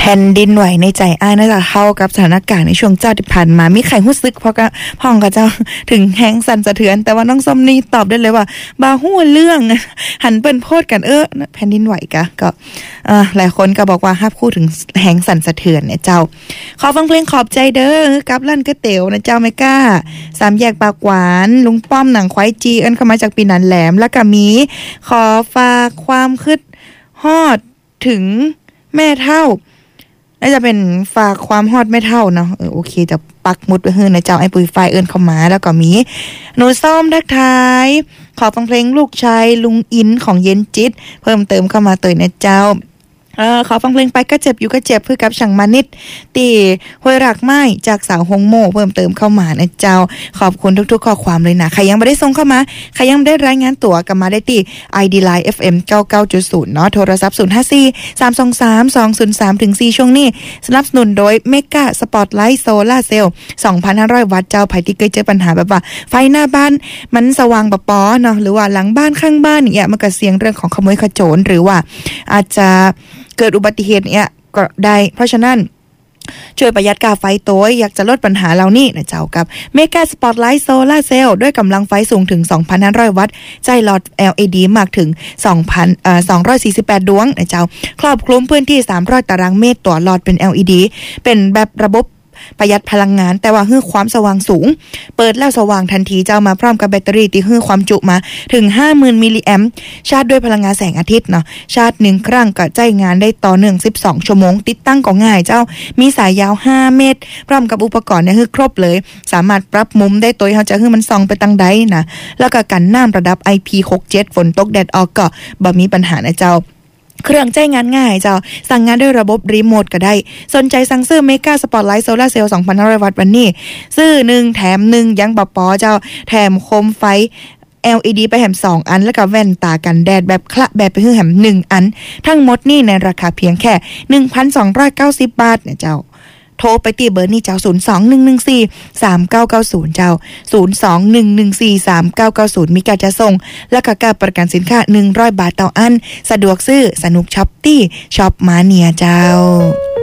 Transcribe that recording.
ผ่นดินไหวในใจอ้ายน่าจะเข้ากับสถานการณ์ในช่วงเจ้าที่ผ่านมามีใครรู้สึกเพราะก็พ้องกับเจ้าถึงแฮงสั่นสะเทือนแต่ว่าน้องส้มนี่ตอบได้เลยว่าบ่ฮู้เรื่องหันเปิ้นโพดกันแผ่นดินไหวก็หลายคนก็บอกว่าฮับคู่ถึงแฮงสั่นสะเทือนเนี่ยเจ้าขอฟังเพลงขอบใจเด้อกับลั่นก๋วยเตี๋ยวนะเจ้าไม่กล้าสามแยกปากหวานลุงป้อมหนังควายจีเอิ้นเข้ามาจากปีนันแหลมแล้วก็มีขอฝากความคิดฮอดถึงแม่เฒ่าน่าจะเป็นฝากความฮอดไม่เท่าเนาะโอเคจะปักหมุดไว้ให้นะเจ้าไอ้ปุยไฟเอิ้นเข้ามาแล้วก็มีหนูส้มทักทายขอฟังเพลงลูกชายลุงอินของเย็นจิตเพิ่มเติมเข้ามาเตยนะเจ้าขอฟังเพลงไปก็เจ็บอยู่ก็เจ็บเพื่อกับช่างมานิดตีห้วยรักไม้จากสาวฮงโมเพิ่มเติมเข้ามานะเจ้าขอบคุณทุกๆข้อความเลยนะใครยังไม่ได้ส่งเข้ามาใครยังไม่ได้รายงานตั๋วกลับมาได้ที่ ID Line FM 99.0 เนาะโทรศัพท์054 323 203ถึง4ช่วงนี้สนับสนุนโดยเมกะสปอตไลท์โซล่าเซลล์ 2,500 วัตต์เจ้าไผที่เคยเจอปัญหาแบบว่าไฟหน้าบ้านมันสว่างบ่ปอเนาะหรือว่าหลังบ้านข้างบ้านเนี่ยมันก็เสี่ยงเรื่องของขโมยขโจรหรือว่าอาจจะเกิดอุบัติเหตุเนี่ยก็ได้เพราะฉะนั้นช่วยประหยัดค่าไฟตัวอยากจะลดปัญหาเหล่านี้นะเจ้ากับเมกาสปอตไลท์โซล่าเซลล์ด้วยกำลังไฟสูงถึง 2,500 วัตต์ใจหลอด LED มากถึง 248 ดวงนะเจ้าครอบคลุมพื้นที่300ตารางเมตรต่อหลอดเป็น LED เป็นแบบระบบประหยัดพลังงานแต่ว่าให้ความสว่างสูงเปิดแล้วสว่างทันทีเจ้ามาพร้อมกับแบตเตอรี่ที่ให้ความจุมาถึง 50,000 มิลลิแอมป์ชาร์จด้วยพลังงานแสงอาทิตย์เนาะชาร์จ1ครั้งก็ใช้งานได้ต่อเนื่อง12ชั่วโมงติดตั้งก็ง่ายเจ้ามีสายยาว5เมตรพร้อมกับอุปกรณ์เนี่ยคือครบเลยสามารถปรับมุมได้ตัวเฮาจะให้มันส่องไปทางใดนะแล้วก็กันน้ำระดับ IP67 ฝนตกแดดออกก็บ่มีปัญหานะเจ้าเครื่องใช้งานง่ายเจ้าสั่งงานด้วยระบบรีโมทก็ได้สนใจสั่งซื้อเมกาสปอตไลท์โซล่าเซลล์ 2,500 วัตต์วันนี้ซื้อ1แถม1ยังบ่พอเจ้าแถมโคมไฟ LED ไปแถม2อันแล้วก็แว่นตากันแดดแบบคละแบบไปคือแถม1อันทั้งหมดนี่ในราคาเพียงแค่ 1,290 บาทเนี่ยเจ้าโทรไปตีเบอร์นี้เจ้า02-114-3990เจ้า02-114-3990มีการจะส่งและก็การประกันสินค้า100 บาทต่ออันสะดวกซื้อสนุกช็อปตี้ช็อปมาเนียเจ้า